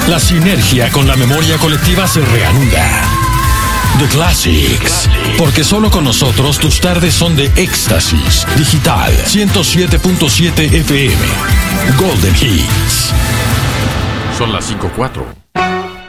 La sinergia con la memoria colectiva se reanuda. The Classics. Porque solo con nosotros tus tardes son de éxtasis. Digital 107.7 FM. Golden Hits. Son las 5:04.